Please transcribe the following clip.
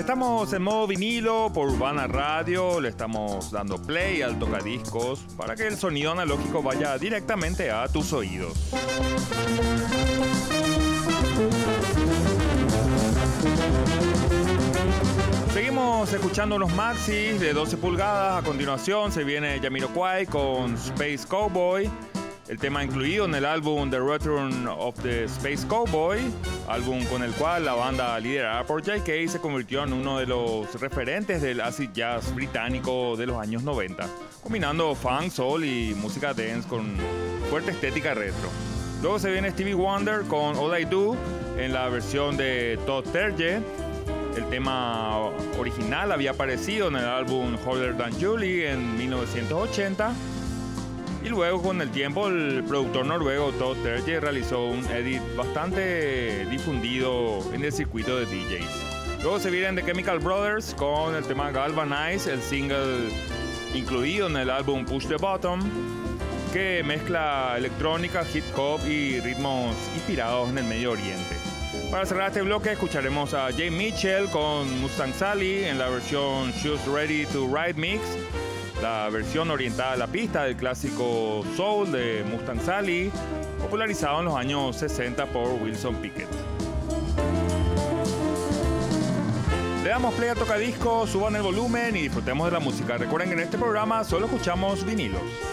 Estamos en modo vinilo por Urbana Radio, le estamos dando play al tocadiscos para que el sonido analógico vaya directamente a tus oídos. Seguimos escuchando unos maxis de 12 pulgadas. A continuación se viene Jamiroquai con Space Cowboy, el tema incluido en el álbum The Return of the Space Cowboy, álbum con el cual la banda liderada por J.K. se convirtió en uno de los referentes del acid jazz británico de los años 90, combinando funk, soul y música dance con fuerte estética retro. Luego se viene Stevie Wonder con All I Do en la versión de Todd Terje. El tema original había aparecido en el álbum Hotter Than Julie en 1980. Y luego, con el tiempo, el productor noruego Todd Terje realizó un edit bastante difundido en el circuito de DJs. Luego se vienen The Chemical Brothers con el tema Galvanize, el single incluido en el álbum Push the Button, que mezcla electrónica, hip hop y ritmos inspirados en el Medio Oriente. Para cerrar este bloque escucharemos a Jay Mitchell con Mustang Sally en la versión Shoes Ready to Ride Mix, la versión orientada a la pista del clásico soul de Mustang Sally, popularizado en los años 60 por Wilson Pickett. Le damos play a tocadiscos, suban el volumen y disfrutemos de la música. Recuerden que en este programa solo escuchamos vinilos.